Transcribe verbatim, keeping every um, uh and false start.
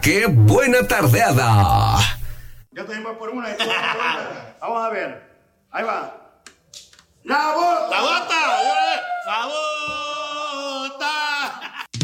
¡Qué buena tardeada! Yo también voy por una. Y tú vas por otra. Vamos a ver. Ahí va. ¡La bota! ¡La bota!